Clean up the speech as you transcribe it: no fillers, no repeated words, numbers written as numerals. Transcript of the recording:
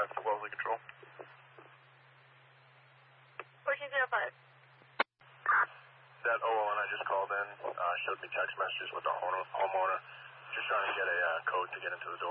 for Wellesley Control. 1405. That OON I just called in showed me text messages with the homeowner just trying to get a code to get into his